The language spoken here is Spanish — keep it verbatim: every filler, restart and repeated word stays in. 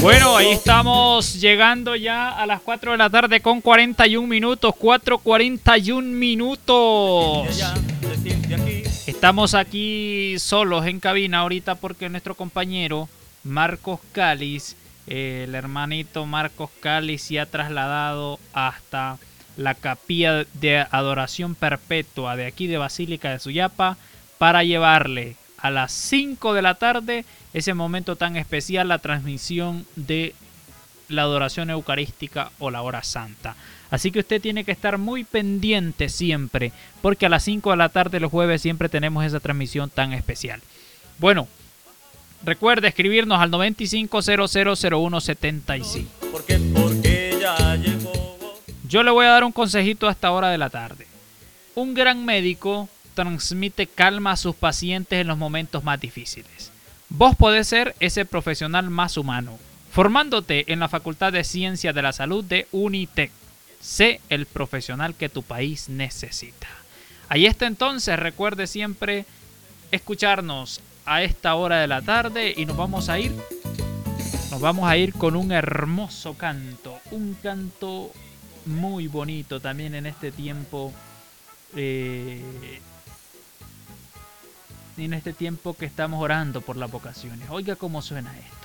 Bueno, ahí estamos llegando ya a las cuatro de la tarde con cuarenta y un minutos. cuatro cuarenta y un minutos. Estamos aquí solos en cabina ahorita porque nuestro compañero Marcos Cáliz, eh, el hermanito Marcos Cáliz, se ha trasladado hasta la capilla de adoración perpetua de aquí de Basílica de Suyapa para llevarle a las cinco de la tarde ese momento tan especial, la transmisión de la adoración eucarística o la hora santa. Así que usted tiene que estar muy pendiente siempre, porque a las cinco de la tarde los jueves siempre tenemos esa transmisión tan especial. Bueno, recuerde escribirnos al noventa y cinco cero cero cero uno setenta y cinco. Porque, porque ya llegó. Yo le voy a dar un consejito a esta hora de la tarde. Un gran médico transmite calma a sus pacientes en los momentos más difíciles. Vos podés ser ese profesional más humano, formándote en la Facultad de Ciencias de la Salud de UNITEC. Sé el profesional que tu país necesita. Ahí está entonces, recuerde siempre escucharnos a esta hora de la tarde y nos vamos a ir, nos vamos a ir con un hermoso canto, un canto muy bonito también en este tiempo, eh, en este tiempo que estamos orando por las vocaciones. Oiga cómo suena esto.